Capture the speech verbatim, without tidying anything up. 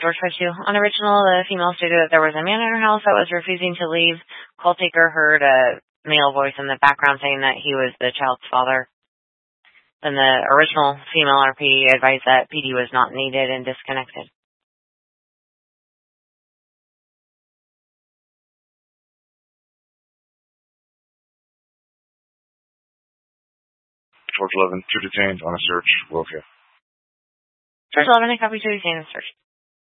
George five two. On original, the female stated that there was a man in her house that was refusing to leave. Call taker heard a male voice in the background saying that he was the child's father. Then the original female R P advised that P D was not needed and disconnected. George eleven, two detained on a search. Will okay. George eleven, a copy two detained on a search.